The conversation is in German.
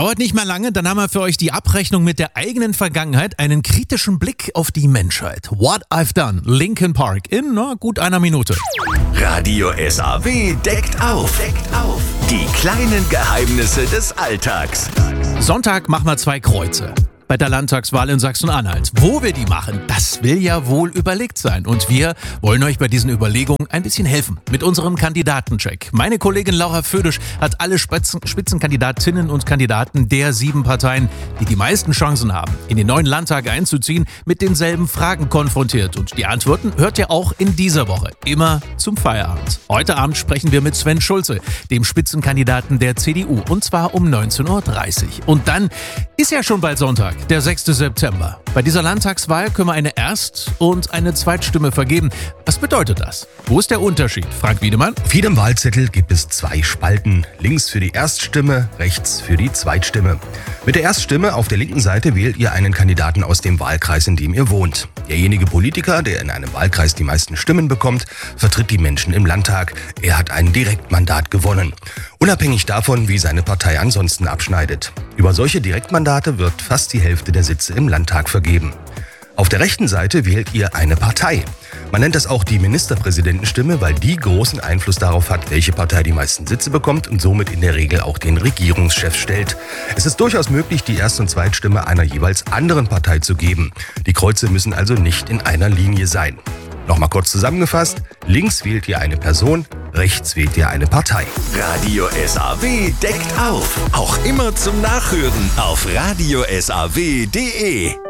Dauert nicht mehr lange, dann haben wir für euch die Abrechnung mit der eigenen Vergangenheit, einen kritischen Blick auf die Menschheit. What I've Done, Linkin Park, in gut einer Minute. Radio SAW deckt auf. Die kleinen Geheimnisse des Alltags. Sonntag machen wir 2 Kreuze. Bei der Landtagswahl in Sachsen-Anhalt. Wo wir die machen, das will ja wohl überlegt sein. Und wir wollen euch bei diesen Überlegungen ein bisschen helfen. Mit unserem Kandidatencheck. Meine Kollegin Laura Födisch hat alle Spitzenkandidatinnen und Kandidaten der 7 Parteien, die die meisten Chancen haben, in den neuen Landtag einzuziehen, mit denselben Fragen konfrontiert. Und die Antworten hört ihr auch in dieser Woche. Immer zum Feierabend. Heute Abend sprechen wir mit Sven Schulze, dem Spitzenkandidaten der CDU. Und zwar um 19.30 Uhr. Und dann ist ja schon bald Sonntag. Der 6. September. Bei dieser Landtagswahl können wir eine Erst- und eine Zweitstimme vergeben. Was bedeutet das? Wo ist der Unterschied? Frank Wiedemann? Auf jedem Wahlzettel gibt es 2 Spalten. Links für die Erststimme, rechts für die Zweitstimme. Mit der Erststimme auf der linken Seite wählt ihr einen Kandidaten aus dem Wahlkreis, in dem ihr wohnt. Derjenige Politiker, der in einem Wahlkreis die meisten Stimmen bekommt, vertritt die Menschen im Landtag. Er hat ein Direktmandat gewonnen. Unabhängig davon, wie seine Partei ansonsten abschneidet. Über solche Direktmandate wird fast die Hälfte der Sitze im Landtag vergeben. Auf der rechten Seite wählt ihr eine Partei. Man nennt das auch die Ministerpräsidentenstimme, weil die großen Einfluss darauf hat, welche Partei die meisten Sitze bekommt und somit in der Regel auch den Regierungschef stellt. Es ist durchaus möglich, die Erst- und Zweitstimme einer jeweils anderen Partei zu geben. Die Kreuze müssen also nicht in einer Linie sein. Nochmal kurz zusammengefasst, links wählt ihr eine Person, rechts wählt ihr eine Partei. Radio SAW deckt auf. Auch immer zum Nachhören auf radiosaw.de.